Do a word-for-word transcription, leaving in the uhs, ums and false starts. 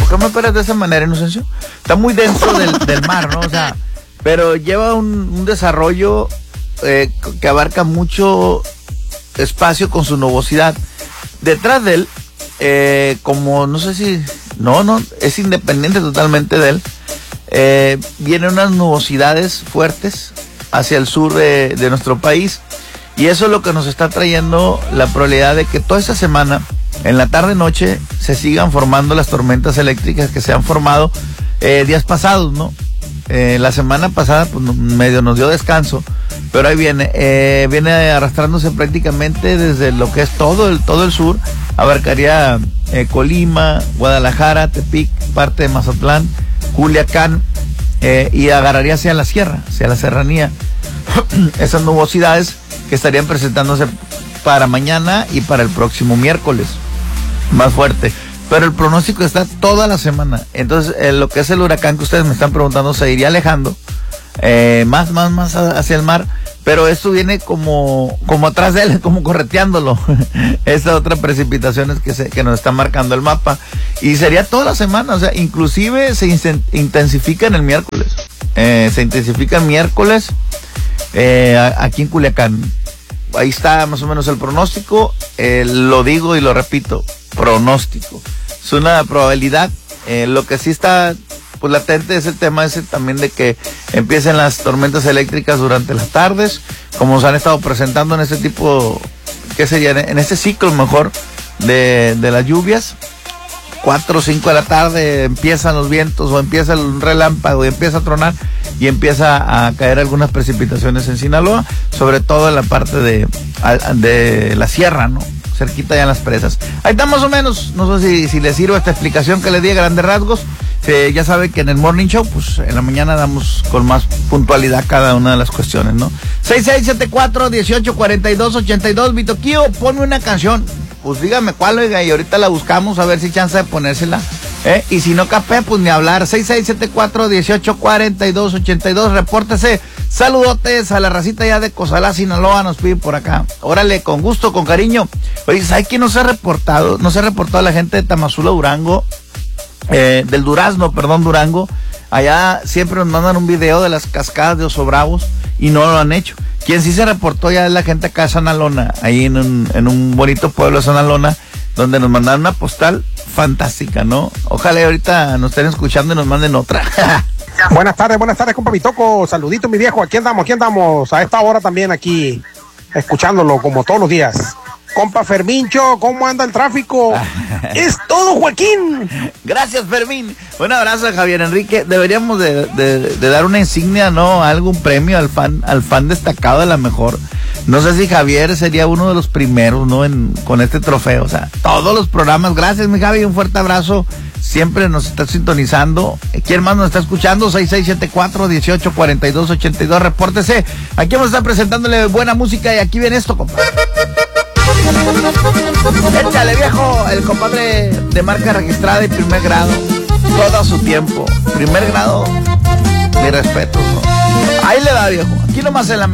qué me paras de esa manera, Inocencio? Está muy dentro del, del mar, ¿no? O sea, pero lleva un, un desarrollo eh, que abarca mucho espacio con su nubosidad. Detrás de él, eh, como no sé si... No, no, es independiente totalmente de él. Eh, vienen unas nubosidades fuertes hacia el sur de, de nuestro país. Y eso es lo que nos está trayendo la probabilidad de que toda esta semana, en la tarde-noche, se sigan formando las tormentas eléctricas que se han formado eh, días pasados, ¿no? Eh, la semana pasada, pues medio nos dio descanso, pero ahí viene, eh, viene arrastrándose prácticamente desde lo que es todo el, todo el sur, abarcaría eh, Colima, Guadalajara, Tepic, parte de Mazatlán, Culiacán, eh, y agarraría hacia la sierra, hacia la serranía. Esas nubosidades que estarían presentándose para mañana y para el próximo miércoles, más fuerte. Pero el pronóstico está toda la semana. Entonces, eh, lo que es el huracán que ustedes me están preguntando se iría alejando eh, más, más, más hacia el mar. Pero esto viene como, como atrás de él, como correteándolo. Esa otra precipitación es que, se, que nos está marcando el mapa. Y sería toda la semana. O sea, inclusive se intensifica en el miércoles. Eh, se intensifica el miércoles eh, aquí en Culiacán. Ahí está más o menos el pronóstico. Eh, lo digo y lo repito. Pronóstico. Es una probabilidad. Eh, lo que sí está pues latente es el tema ese también de que empiecen las tormentas eléctricas durante las tardes, como se han estado presentando en este tipo, ¿qué sería? En este ciclo mejor de, de las lluvias. cuatro o cinco de la tarde empiezan los vientos o empieza el relámpago y empieza a tronar y empieza a caer algunas precipitaciones en Sinaloa, sobre todo en la parte de, de la sierra, ¿no? Cerquita ya en las presas. Ahí está más o menos, no sé si, si les sirve esta explicación que les di a grandes rasgos. Eh, ya saben que en el Morning Show, pues en la mañana damos con más puntualidad cada una de las cuestiones, ¿no? seis seis siete cuatro, uno ocho cuatro dos, ocho dos, Vitoquío, ponme una canción. Pues dígame cuál, oiga, y ahorita la buscamos a ver si chance de ponérsela. ¿Eh? Y si no capé, pues ni hablar. seis seis siete cuatro, uno ocho cuatro dos, ocho dos, repórtese. Saludotes a la racita ya de Cozalá, Sinaloa, nos piden por acá. Órale, con gusto, con cariño. Oye, ¿sabes quién no se ha reportado? No se ha reportado la gente de Tamazula, Durango, eh, del Durazno, perdón, Durango. Allá siempre nos mandan un video de las cascadas de Oso Bravos y no lo han hecho. Quien sí se reportó ya es la gente acá de Sanalona, ahí en un, en un bonito pueblo de Sanalona, donde nos mandaron una postal fantástica, ¿no? Ojalá ahorita nos estén escuchando y nos manden otra. Buenas tardes, buenas tardes, compa Vitoco. Saludito, mi viejo. Aquí andamos, aquí andamos. A esta hora también aquí, escuchándolo como todos los días. Compa Fermincho, ¿cómo anda el tráfico? Es todo, Joaquín. Gracias, Fermín. Un abrazo a Javier Enrique. Deberíamos de, de, de dar una insignia, ¿no? Algún premio al fan, al fan destacado de la mejor. No sé si Javier sería uno de los primeros, ¿no? En, con este trofeo. O sea, todos los programas. Gracias, mi Javi. Un fuerte abrazo. Siempre nos está sintonizando. ¿Quién más nos está escuchando? seis seis siete cuatro, uno ocho cuatro dos, ocho dos. Repórtese. Aquí vamos a estar presentándole buena música y aquí viene esto, compadre. Échale, viejo, el compadre de marca registrada y primer grado, todo su tiempo, primer grado, mi respeto, ¿no? Ahí le da, viejo, aquí nomás en la